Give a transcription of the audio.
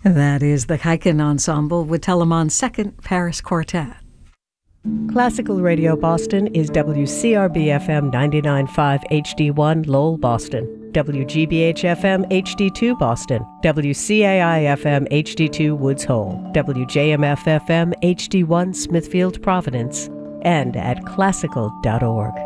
That is the Kaiken Ensemble with Telemon's Second Paris Quartet. Classical Radio Boston is WCRB-FM 99.5 HD1 Lowell, Boston, WGBH-FM HD2 Boston, WCAI-FM HD2 Woods Hole, WJMF-FM HD1 Smithfield, Providence, and at classical.org.